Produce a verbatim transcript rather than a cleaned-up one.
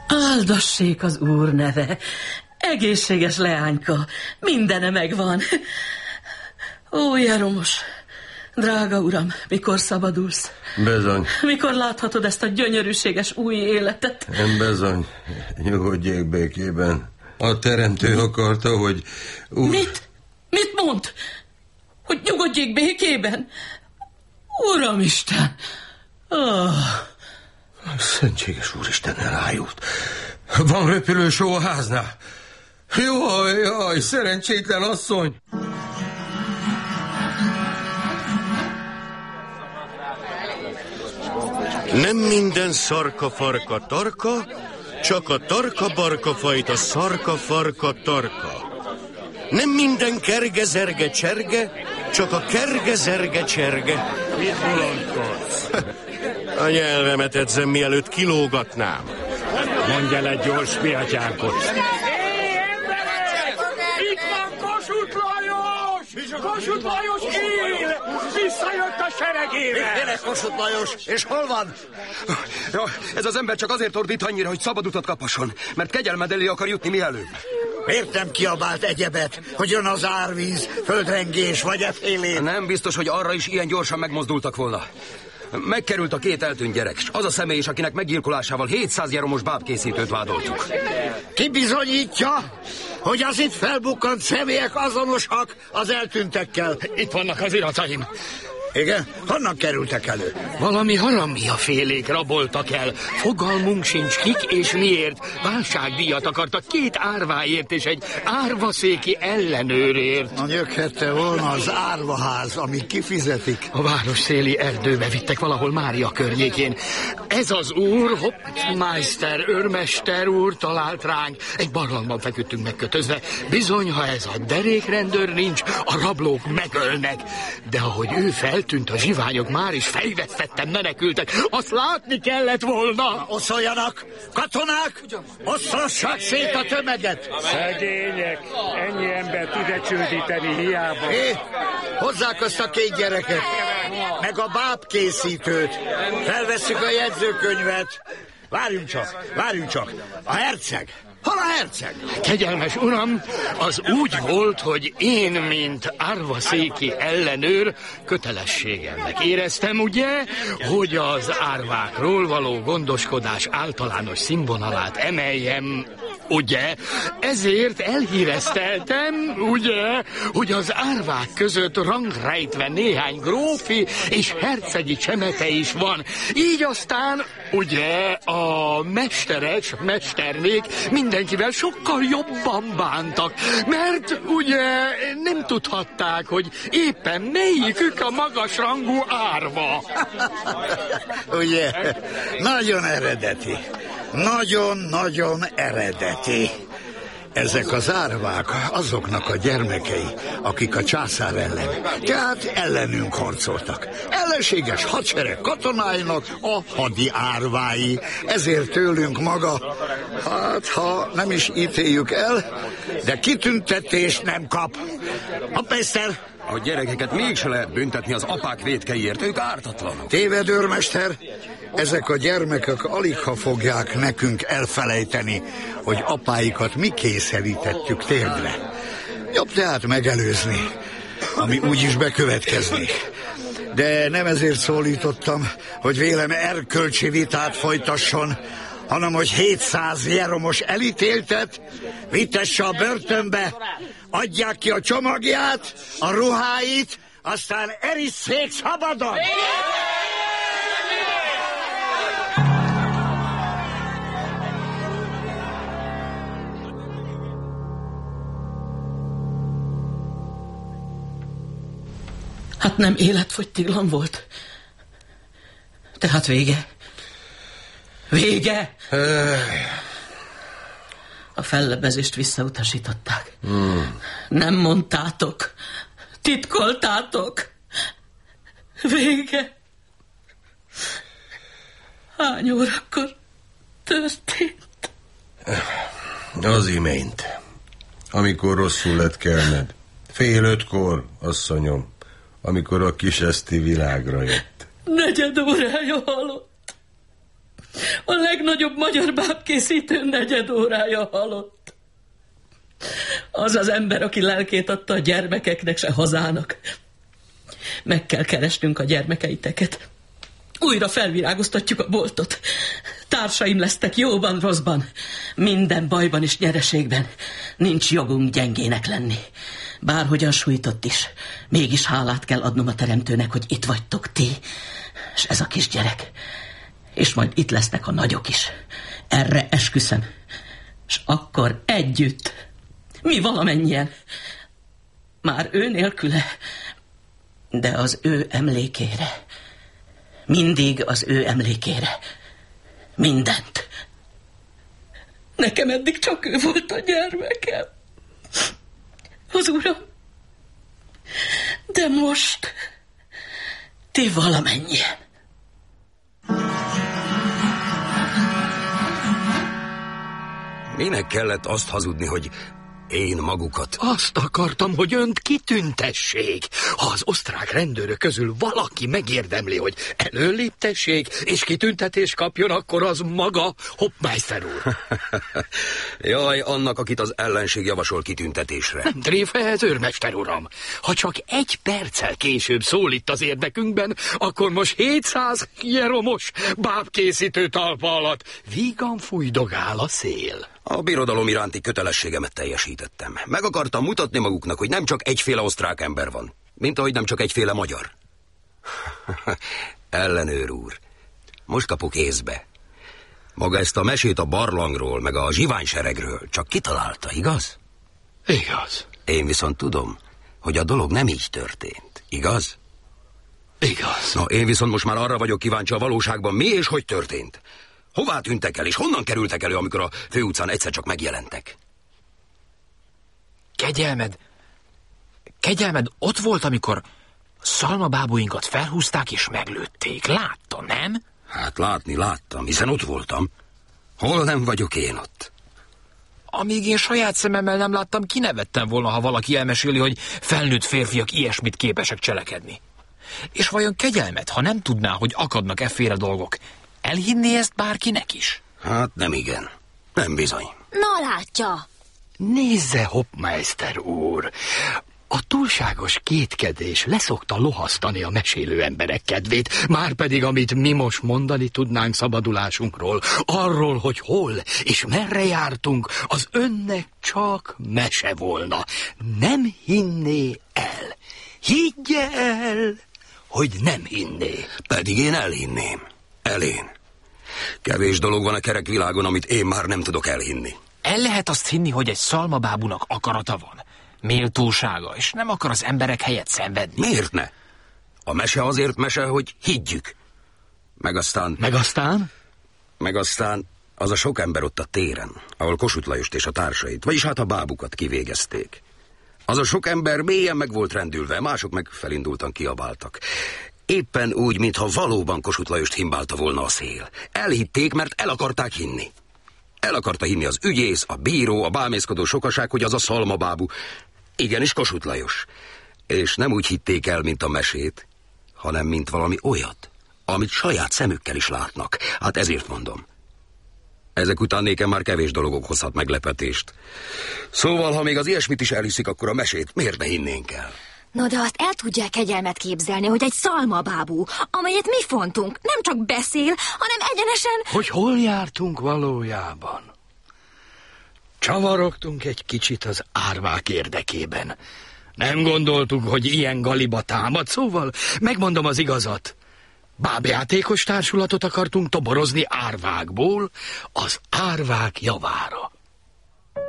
Áldassék az Úr neve. Egészséges leányka. Mindene megvan. Ó, Jeromos, drága uram, mikor szabadulsz? Bezony. Mikor láthatod ezt a gyönyörűséges új életet? Nem bezony. Nyugodjék békében. A teremtő akarta, hogy... Úr... Mit? Mit mond? Hogy nyugodjék békében? Uramisten! Oh. Szentséges Úristen elájult. Van röpülősó a háznál. Jaj, jaj, szerencsétlen asszony! Nem minden szarka-farka tarka, csak a tarka-barka fajta szarka-farka-tarka. Nem minden kerge-zerge-cserge, csak a kerge-zerge-cserge. Mit bolondkodsz? A nyelvemet edzem, mielőtt kilógatnám. Mondj el egy gyors piatyánkot. Hé, emberek! Itt van Kossuth Lajos! Kossuth Lajos él! Visszajött a seregével! Tényleg Kossuth Lajos? És hol van? Ja, ez az ember csak azért ordít annyira, hogy szabad utat kaphasson, mert kegyelmed elé akar jutni mielőbb. Miért nem kiabált egyebet, hogy jön az árvíz, földrengés vagy efélén? Nem biztos, hogy arra is ilyen gyorsan megmozdultak volna. Megkerült a két eltűnt gyerek, s az a személy is, akinek meggyilkolásával hétszáz jeromos bábkészítőt vádoltuk. Ki bizonyítja, hogy az itt felbukkant személyek azonosak az eltűntekkel? Itt vannak az irataim. Igen? Honnan kerültek elő? Valami haramia félék raboltak el. Fogalmunk sincs kik és miért. Válságdíjat akartak két árváért és egy árvaszéki ellenőrért. A nyöghette volna az árvaház, amit kifizetik. A városszéli erdőbe vittek valahol Mária környékén. Ez az úr, Hoppmeister, őrmester úr talált ránk. Egy barlangban feküdtünk megkötözve. Bizony, ha ez a derékrendőr nincs, a rablók megölnek. De ahogy ő fel tűnt, a zsiványok már is fejvesztettem menekültek. Azt látni kellett volna. Na, oszoljanak! Katonák! Oszlassák szét a tömeget! Szegények! Ennyi embert ide csődíteni hiába. Hé, hozzák azt a két gyereket, meg a bábkészítőt. Felvesszük a jegyzőkönyvet. Várjunk csak, várjunk csak. A herceg! Hol a herceg? Kegyelmes uram, az úgy volt, hogy én, mint árvaszéki ellenőr, kötelességemnek éreztem, ugye, hogy az árvákról való gondoskodás általános színvonalát emeljem, ugye, ezért elhírezteltem, ugye, hogy az árvák között rangrejtve néhány grófi és hercegi csemete is van. Így aztán, ugye, a mesterek, mesternék mindenkivel sokkal jobban bántak, mert ugye nem tudhatták, hogy éppen melyikük a magasrangú árva. Ugye, nagyon eredeti. Nagyon-nagyon eredeti. Ezek az árvák azoknak a gyermekei, akik a császár ellen, tehát ellenünk harcoltak. Ellenséges hadsereg katonáinak a hadi árvái. Ezért tőlünk maga, hát ha nem is ítéljük el, de kitüntetést nem kap. Hoppmeister! A gyerekeket mégse lehet büntetni az apák vétkeiért, ők ártatlanok. Téved, őrmester! Ezek a gyermekek aligha fogják nekünk elfelejteni, hogy apáikat mi kényszerítettük térdre. Jobb tehát megelőzni, ami úgyis bekövetkeznék. De nem ezért szólítottam, hogy vélem erkölcsi vitát folytasson, hanem hogy hétszáz jeromos elítéltet vitesse a börtönbe, adják ki a csomagját, a ruháit, aztán erisszék szabadon! Hát nem életfogytiglan volt. Tehát vége. Vége! A fellebbezést visszautasították. Hmm. Nem mondtátok. Titkoltátok. Vége. Hány órakor történt? Az imént. Amikor rosszul lett kelned. Fél ötkor, asszonyom. Amikor a kis Eszti világra jött. Negyed órája halott. A legnagyobb magyar bábkészítő negyed órája halott. Az az ember, aki lelkét adta a gyermekeknek, se hazának. Meg kell keresnünk a gyermekeiteket. Újra felvirágoztatjuk a boltot. Társaim lesztek jóban, rosszban. Minden bajban és nyereségben. Nincs jogunk gyengének lenni. Bárhogyan sújtott is, mégis hálát kell adnom a teremtőnek, hogy itt vagytok ti, és ez a kisgyerek. És majd itt lesznek a nagyok is. Erre esküszöm. És akkor együtt, mi valamennyien, már ő nélküle, de az ő emlékére, mindig az ő emlékére, mindent. Nekem eddig csak ő volt a gyermekem, az uram. De most ti valamennyien. Minek kellett azt hazudni, hogy én magukat? Azt akartam, hogy önt kitüntessék. Ha az osztrák rendőrök közül valaki megérdemli, hogy előléptessék, és kitüntetést kapjon, akkor az maga Hoppmeister úr. Jaj, annak, akit az ellenség javasol kitüntetésre. Nem tréfa ez, őrmester uram. Ha csak egy perccel később szól itt az érdekünkben, akkor most hétszáz hieromos bábkészítő talpa alatt vígan fújdogál a szél. A birodalom iránti kötelességemet teljesítettem. Meg akartam mutatni maguknak, hogy nem csak egyféle osztrák ember van, mint ahogy nem csak egyféle magyar. Ellenőr úr, most kapok észbe. Maga ezt a mesét a barlangról, meg a zsiványseregről csak kitalálta, igaz? Igaz. Én viszont tudom, hogy a dolog nem így történt, igaz? Igaz. Na, én viszont most már arra vagyok kíváncsi, a valóságban mi és hogy történt. Hová tűntek el, és honnan kerültek elő, amikor a főutcán egyszer csak megjelentek? Kegyelmed, kegyelmed ott volt, amikor szalmabábúinkat felhúzták és meglőtték. Látta, nem? Hát látni láttam, hiszen ott voltam. Hol nem vagyok én ott? Amíg én saját szememmel nem láttam, kinevettem volna, ha valaki elmeséli, hogy felnőtt férfiak ilyesmit képesek cselekedni. És vajon kegyelmed, ha nem tudná, hogy akadnak efféle dolgok, elhinné ezt bárkinek is? Hát nem igen. Nem bizony. Na látja. Nézze, Hoppmeister úr, a túlságos kétkedés leszokta lohasztani a mesélő emberek kedvét, márpedig amit mi most mondani tudnánk szabadulásunkról, arról, hogy hol és merre jártunk, az önnek csak mese volna. Nem hinné el. Higgye el, hogy nem hinné. Pedig én elhinném. Elén. Kevés dolog van a kerek világon, amit én már nem tudok elhinni. El lehet azt hinni, hogy egy szalmabábúnak akarata van, méltósága, és nem akar az emberek helyett szenvedni. Miért ne? A mese azért mese, hogy higgyük. Meg aztán... Meg aztán? Meg aztán az a sok ember ott a téren, ahol Kossuth Lajost és a társait, vagyis hát a bábukat kivégezték. Az a sok ember mélyen meg volt rendülve, mások meg felindultan kiabáltak. Éppen úgy, mintha valóban Kossuth Lajost himbálta volna a szél. Elhitték, mert el akarták hinni. El akarta hinni az ügyész, a bíró, a bálmészkodó sokaság, hogy az a szalmabábú. Igenis Kossuth Lajos. És nem úgy hitték el, mint a mesét, hanem mint valami olyat, amit saját szemükkel is látnak. Hát ezért mondom. Ezek után nékem már kevés dolog okozhat meglepetést. Szóval, ha még az ilyesmit is elhiszik, akkor a mesét miért ne hinnénk el? No, de azt el tudják kegyelmet képzelni, hogy egy szalmabábú, amelyet mi fontunk, nem csak beszél, hanem egyenesen... Hogy hol jártunk valójában? Csavarogtunk egy kicsit az árvák érdekében. Nem gondoltuk, hogy ilyen galiba támad, szóval megmondom az igazat. Bábjátékos társulatot akartunk toborozni árvákból az árvák javára.